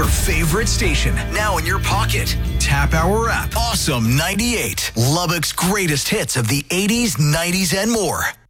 Your favorite station, now in your pocket. Tap our app. Awesome 98. Lubbock's greatest hits of the 80s, 90s, and more.